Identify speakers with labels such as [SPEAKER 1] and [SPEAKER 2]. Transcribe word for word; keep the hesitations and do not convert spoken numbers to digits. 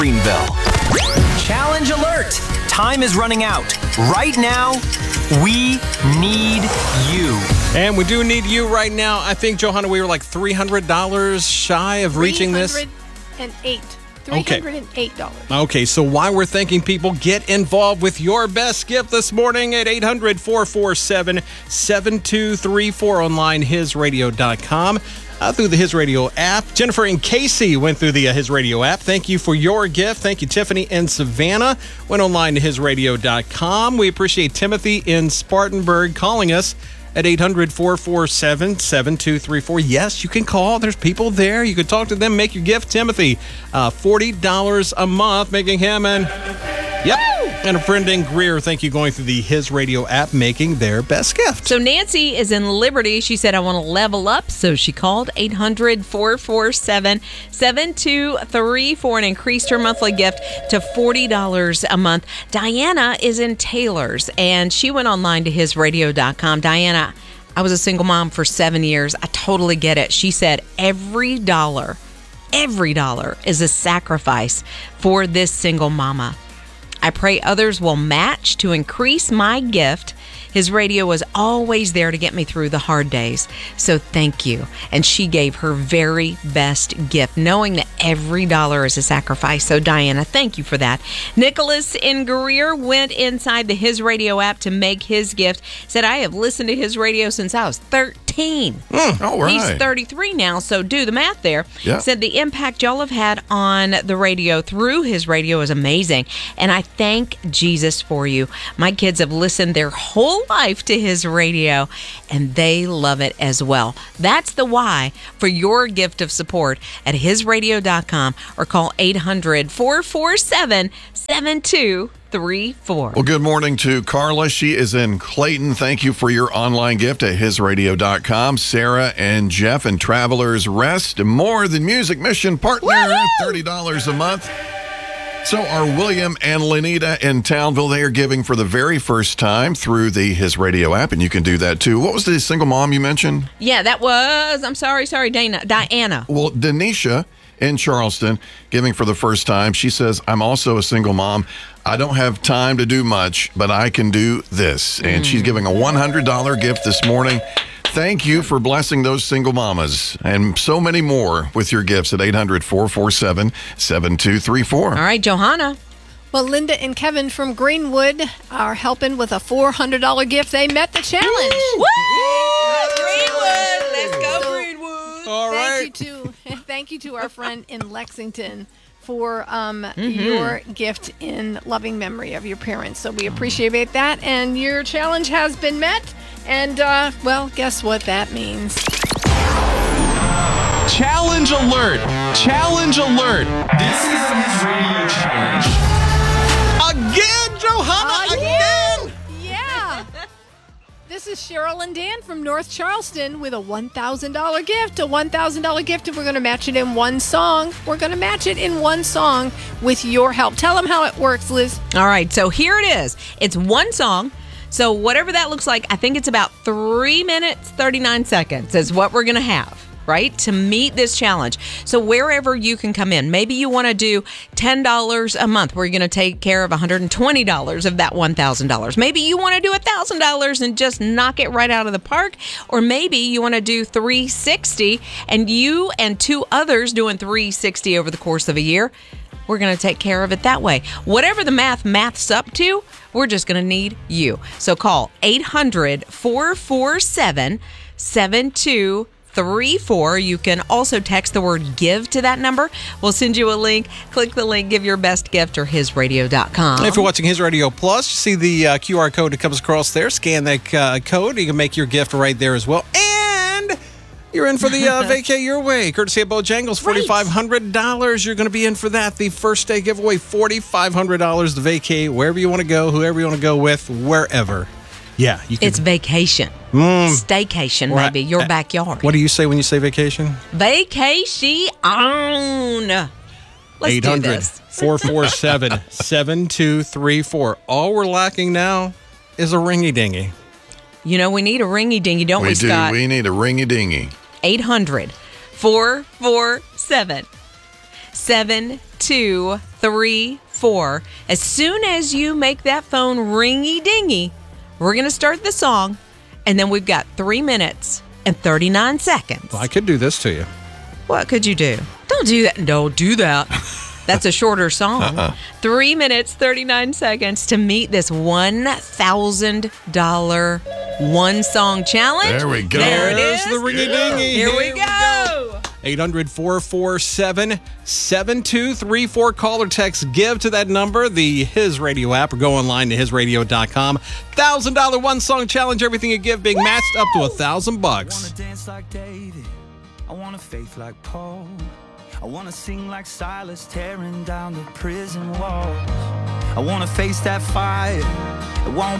[SPEAKER 1] Greenville. Challenge alert! Time is running out. Right now, we need you.
[SPEAKER 2] And we do need you right now. I think, Johanna, we were like three hundred dollars shy of reaching this.
[SPEAKER 3] three hundred eight dollars. three hundred eight dollars.
[SPEAKER 2] Okay. okay, so while we're thanking people, get involved with your best gift this morning at eight hundred, four four seven, seven two three four, online, his radio dot com. Uh, through the His Radio app. Jennifer and Casey went through the uh, His Radio app. Thank you for your gift. Thank you, Tiffany and Savannah. Went online to his radio dot com. We appreciate Timothy in Spartanburg calling us at eight hundred, four four seven, seven two three four. Yes, you can call. There's people there. You can talk to them, make your gift. Timothy, uh, forty dollars a month, making him and... Yep. And a friend in Greer, thank you, going through the His Radio app, making their best gift.
[SPEAKER 4] So Nancy is in Liberty. She said, I want to level up. So she called eight hundred, four four seven, seven two three four and increased her monthly gift to forty dollars a month. Diana is in Taylor's, and she went online to his radio dot com. Diana, I was a single mom for seven years. I totally get it. She said every dollar, every dollar is a sacrifice for this single mama. I pray others will match to increase my gift. His radio was always there to get me through the hard days. So thank you. And she gave her very best gift, knowing that every dollar is a sacrifice. So Diana, thank you for that. Nicholas in Greer went inside the His Radio app to make his gift. Said, I have listened to his radio since I was thirteen.
[SPEAKER 5] Mm, all right.
[SPEAKER 4] He's thirty-three now, so do the math there.
[SPEAKER 5] Yeah.
[SPEAKER 4] Said the impact y'all have had on the radio through his radio is amazing. And I thank Jesus for you. My kids have listened their whole life to his radio, and they love it as well. That's the why for your gift of support at his radio dot com or call eight hundred, four four seven, seven two three four.
[SPEAKER 5] Well, good morning to Carla. She is in Clayton. Thank you for your online gift at his radio dot com. Sarah and Jeff and Travelers Rest, more than music mission partner,
[SPEAKER 4] Woo-hoo!
[SPEAKER 5] thirty dollars a month. So are William and Lenita in Townville. They are giving for the very first time through the His Radio app, and you can do that too. What was the single mom you mentioned?
[SPEAKER 4] Yeah, that was, I'm sorry, sorry, Dana, Diana.
[SPEAKER 5] Well, Denisha in Charleston giving for the first time. She says, I'm also a single mom. I don't have time to do much, but I can do this. And mm. she's giving a one hundred dollars gift this morning. Thank you for blessing those single mamas and so many more with your gifts at eight hundred, four four seven, seven two three four.
[SPEAKER 4] All right, Johanna.
[SPEAKER 3] Well, Linda and Kevin from Greenwood are helping with a four hundred dollars gift. They met the challenge.
[SPEAKER 4] Woo! Greenwood. Let's go,
[SPEAKER 3] So,
[SPEAKER 4] Greenwood.
[SPEAKER 2] All right.
[SPEAKER 3] Thank you to thank you to our friend in Lexington for um,
[SPEAKER 4] Mm-hmm.
[SPEAKER 3] your gift in loving memory of your parents. So we appreciate that, and your challenge has been met. And uh, well, guess what that means?
[SPEAKER 6] Challenge alert! Challenge alert! This is the His Radio Challenge.
[SPEAKER 2] Again, Johanna, again!
[SPEAKER 3] Yeah. This is Cheryl and Dan from North Charleston with a one thousand dollars gift. A one thousand dollars gift, and we're going to match it in one song. We're going to match it in one song with your help. Tell them how it works, Liz.
[SPEAKER 4] All right, so here it is. It's one song. So whatever that looks like, I think it's about three minutes, thirty-nine seconds is what we're going to have, right, to meet this challenge. So wherever you can come in, maybe you want to do ten dollars a month. We're going to take care of one hundred twenty dollars of that one thousand dollars. Maybe you want to do one thousand dollars and just knock it right out of the park. Or maybe you want to do three hundred sixty dollars and you and two others doing three hundred sixty dollars over the course of a year. We're going to take care of it that way. Whatever the math maths up to, we're just going to need you. So call eight hundred, four four seven, seven two three four. You can also text the word give to that number. We'll send you a link. Click the link, give your best gift, or his radio dot com.
[SPEAKER 2] If you're watching His Radio Plus, you see the uh, Q R code that comes across there. Scan that uh, code. You can make your gift right there as well. And you're in for the uh, Vacay Your Way, courtesy of Bojangles, four thousand five hundred dollars. You're going to be in for that. The first day giveaway, four thousand five hundred dollars to vacay wherever you want to go, whoever you want to go with, wherever. Yeah. You can,
[SPEAKER 4] it's vacation.
[SPEAKER 2] Mm.
[SPEAKER 4] Staycation,
[SPEAKER 2] Right.
[SPEAKER 4] maybe. Your
[SPEAKER 2] Uh,
[SPEAKER 4] backyard.
[SPEAKER 2] What do you say when you say vacation?
[SPEAKER 4] Vacation on. Let's
[SPEAKER 2] eight
[SPEAKER 4] do
[SPEAKER 2] hundred,
[SPEAKER 4] this.
[SPEAKER 2] four four seven, seven two three four. All we're lacking now is a ringy-dingy.
[SPEAKER 4] You know, we need a ringy-dingy, don't we,
[SPEAKER 5] We do.
[SPEAKER 4] Scott?
[SPEAKER 5] We need a ringy-dingy.
[SPEAKER 4] eight hundred, four four seven, seven two three four. As soon as you make that phone ringy dingy, we're going to start the song, and then we've got three minutes and thirty-nine seconds.
[SPEAKER 2] Well, I could do this to you.
[SPEAKER 4] What could you do? Don't do that. Don't do that. That's a shorter song. Uh-uh. Three minutes, thirty-nine seconds to meet this one thousand dollars one song challenge.
[SPEAKER 5] There we go.
[SPEAKER 4] There it
[SPEAKER 2] There's
[SPEAKER 4] is.
[SPEAKER 2] the ringy-dingy.
[SPEAKER 4] Here we go.
[SPEAKER 2] eight hundred, four four seven, seven two three four. Call or text GIVE to that number, the His Radio app, or go online to his radio dot com. one thousand dollars one song challenge, everything you give being matched up to a thousand bucks.
[SPEAKER 7] I wanna dance like David. I want a faith like Paul. I want to sing like Silas, tearing down the prison walls. I want to face that fire. It won't